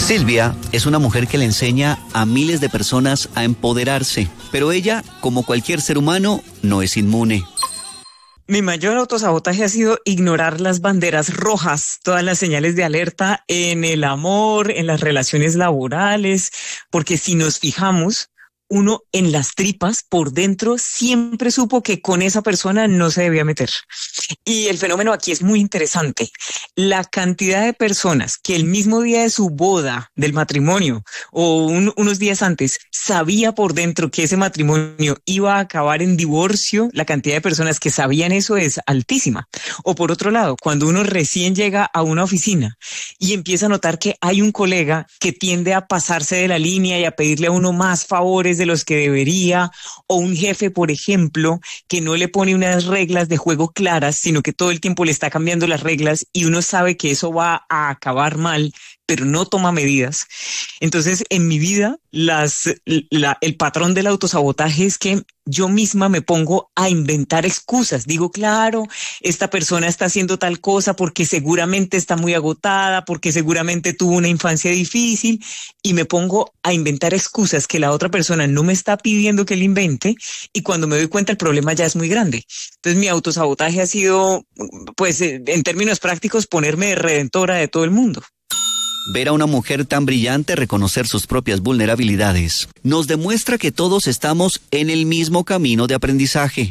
Silvia es una mujer que le enseña a miles de personas a empoderarse, pero ella, como cualquier ser humano, no es inmune. Mi mayor autosabotaje ha sido ignorar las banderas rojas, todas las señales de alerta en el amor, en las relaciones laborales, porque si nos fijamos, uno en las tripas, por dentro, siempre supo que con esa persona no se debía meter. Y el fenómeno aquí es muy interesante. La cantidad de personas que el mismo día de su boda, del matrimonio, o unos días antes, sabía por dentro que ese matrimonio iba a acabar en divorcio, la cantidad de personas que sabían eso es altísima. O por otro lado, cuando uno recién llega a una oficina y empieza a notar que hay un colega que tiende a pasarse de la línea y a pedirle a uno más favores de los que debería, o un jefe, por ejemplo, que no le pone unas reglas de juego claras, sino que todo el tiempo le está cambiando las reglas y uno sabe que eso va a acabar mal, pero no toma medidas. Entonces, en mi vida, el patrón del autosabotaje es que yo misma me pongo a inventar excusas. Digo, claro, esta persona está haciendo tal cosa porque seguramente está muy agotada, porque seguramente tuvo una infancia difícil, y me pongo a inventar excusas que la otra persona no me está pidiendo que le invente, y cuando me doy cuenta el problema ya es muy grande. Entonces mi autosabotaje ha sido, pues en términos prácticos, ponerme de redentora de todo el mundo. Ver a una mujer tan brillante reconocer sus propias vulnerabilidades nos demuestra que todos estamos en el mismo camino de aprendizaje.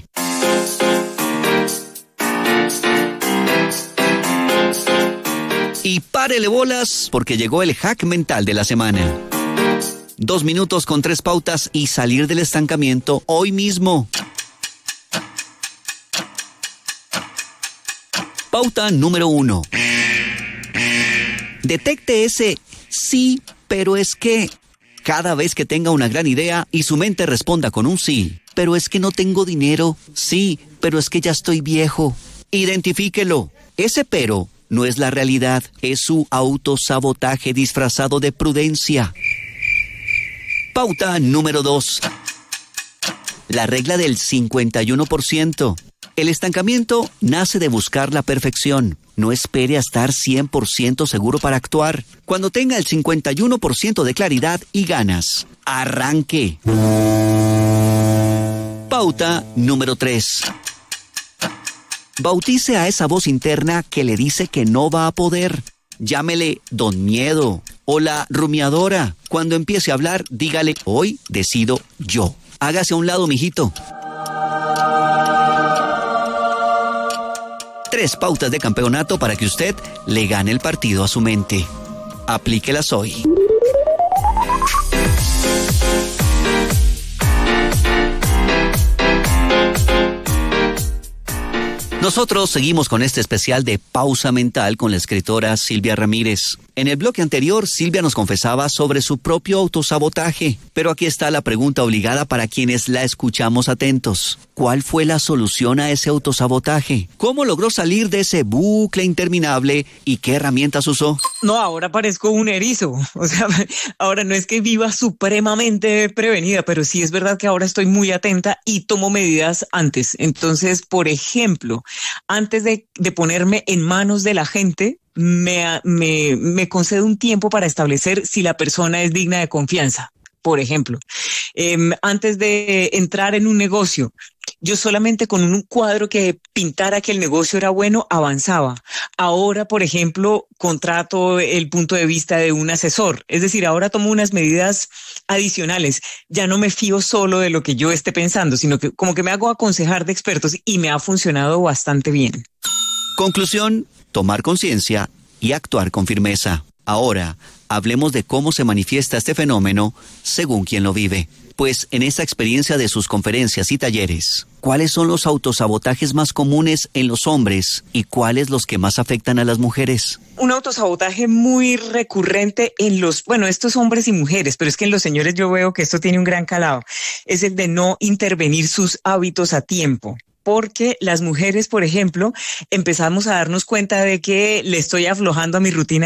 Y párele bolas, porque llegó el hack mental de la semana. 2 minutos con 3 pautas y salir del estancamiento hoy mismo. Pauta número 1. Detecte ese sí, pero es que cada vez que tenga una gran idea y su mente responda con un sí, pero es que no tengo dinero, sí, pero es que ya estoy viejo. Identifíquelo. Ese pero no es la realidad, es su autosabotaje disfrazado de prudencia. Pauta número 2. La regla del 51%. El estancamiento nace de buscar la perfección. No espere a estar 100% seguro para actuar. Cuando tenga el 51% de claridad y ganas, arranque. Pauta número 3. Bautice a esa voz interna que le dice que no va a poder. Llámele Don Miedo o la rumiadora. Cuando empiece a hablar, dígale, hoy decido yo. Hágase a un lado, mijito. 3 pautas de campeonato para que usted le gane el partido a su mente. Aplíquelas hoy. Nosotros seguimos con este especial de Pausa Mental con la escritora Silvia Ramírez. En el bloque anterior, Silvia nos confesaba sobre su propio autosabotaje, pero aquí está la pregunta obligada para quienes la escuchamos atentos. ¿Cuál fue la solución a ese autosabotaje? ¿Cómo logró salir de ese bucle interminable y qué herramientas usó? No, ahora parezco un erizo. O sea, ahora no es que viva supremamente prevenida, pero sí es verdad que ahora estoy muy atenta y tomo medidas antes. Entonces, por ejemplo, antes de ponerme en manos de la gente, me concedo un tiempo para establecer si la persona es digna de confianza. Por ejemplo, antes de entrar en un negocio, yo solamente con un cuadro que pintara que el negocio era bueno, avanzaba. Ahora, por ejemplo, contrato el punto de vista de un asesor. Es decir, ahora tomo unas medidas adicionales. Ya no me fío solo de lo que yo esté pensando, sino que como que me hago aconsejar de expertos y me ha funcionado bastante bien. Conclusión, tomar conciencia y actuar con firmeza. Ahora, hablemos de cómo se manifiesta este fenómeno según quien lo vive. Pues en esta experiencia de sus conferencias y talleres, ¿cuáles son los autosabotajes más comunes en los hombres y cuáles los que más afectan a las mujeres? Un autosabotaje muy recurrente en estos hombres y mujeres, pero es que en los señores yo veo que esto tiene un gran calado, es el de no intervenir sus hábitos a tiempo. Porque las mujeres, por ejemplo, empezamos a darnos cuenta de que le estoy aflojando a mi rutina